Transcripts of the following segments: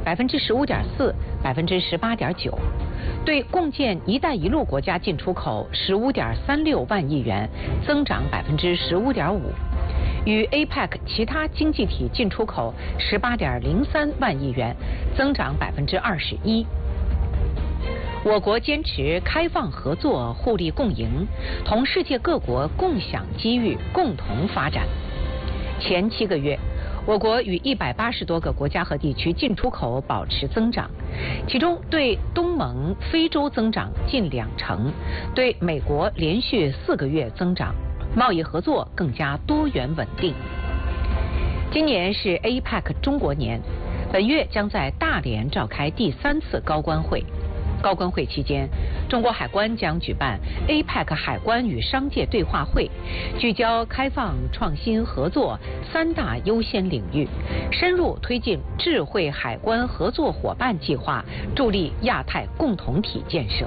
15.4%、18.9%。对共建“一带一路”国家进出口15.36万亿元，增长15.5%。与 APEC 其他经济体进出口18.03万亿元，增长21%。我国坚持开放合作、互利共赢，同世界各国共享机遇，共同发展。前7个月，我国与180多个国家和地区进出口保持增长，其中对东盟、非洲增长近2成，对美国连续4个月增长，贸易合作更加多元稳定。今年是 APEC 中国年，本月将在大连召开第3次高官会。高官会期间，中国海关将举办 APEC 海关与商界对话会，聚焦开放创新合作3大优先领域，深入推进智慧海关合作伙伴计划，助力亚太共同体建设。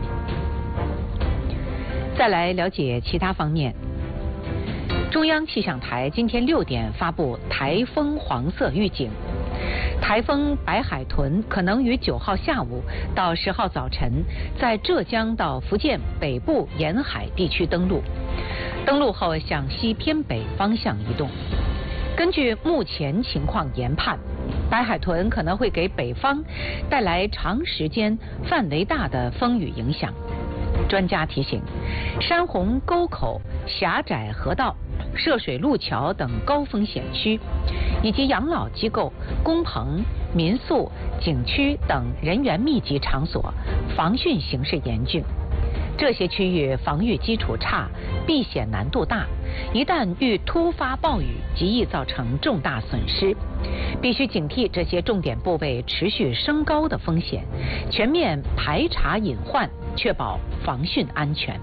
再来了解其他方面。中央气象台今天6点发布台风黄色预警，台风白海豚可能于9号下午到10号早晨在浙江到福建北部沿海地区登陆，登陆后向西偏北方向移动。根据目前情况研判，白海豚可能会给北方带来长时间、范围大的风雨影响。专家提醒，山洪沟口、狭窄河道、涉水路桥等高风险区，以及养老机构、工棚、民宿、景区等人员密集场所，防汛形势严峻。这些区域防御基础差，避险难度大，一旦遇突发暴雨，极易造成重大损失。必须警惕这些重点部位持续升高的风险，全面排查隐患，确保防汛安全。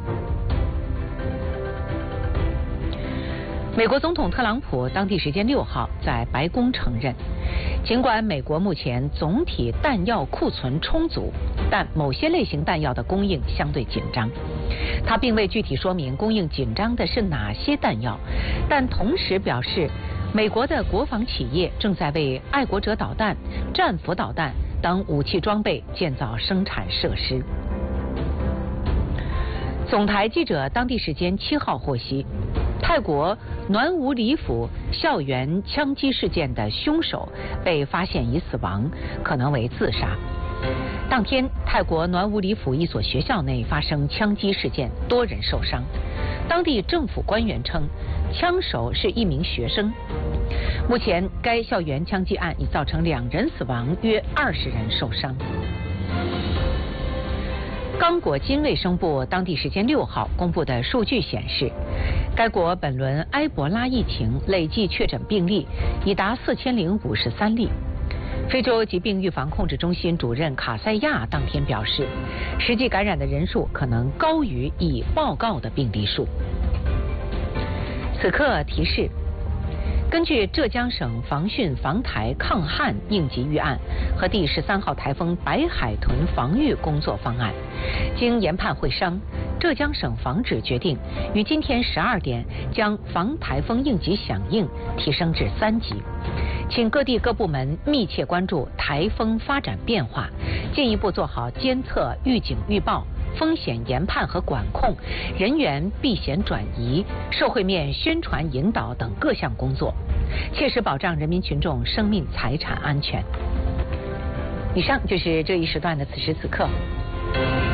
美国总统特朗普当地时间6号在白宫承认，尽管美国目前总体弹药库存充足，但某些类型弹药的供应相对紧张。他并未具体说明供应紧张的是哪些弹药，但同时表示，美国的国防企业正在为爱国者导弹、战斧导弹等武器装备建造生产设施。总台记者当地时间7号获悉，泰国暖武里府校园枪击事件的凶手被发现已死亡，可能为自杀。当天，泰国暖武里府一所学校内发生枪击事件，多人受伤。当地政府官员称，枪手是一名学生。目前，该校园枪击案已造成2人死亡，约20人受伤。刚果金卫生部当地时间6号公布的数据显示，该国本轮埃博拉疫情累计确诊病例已达4053例。非洲疾病预防控制中心主任卡塞亚当天表示，实际感染的人数可能高于已报告的病例数。此刻提示，根据浙江省防汛防台抗旱应急预案和第13号台风白海豚防御工作方案，经研判会商，浙江省防指决定于今天12点将防台风应急响应提升至3级，请各地各部门密切关注台风发展变化，进一步做好监测、预警、预报、风险研判和管控、人员避险转移、社会面宣传引导等各项工作，切实保障人民群众生命财产安全。以上就是这一时段的此时此刻。